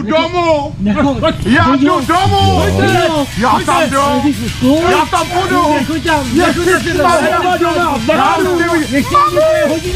domů! Já jdu domů! Já tam jdu! Já tam budu! Nechoď tam! Nechoď tam!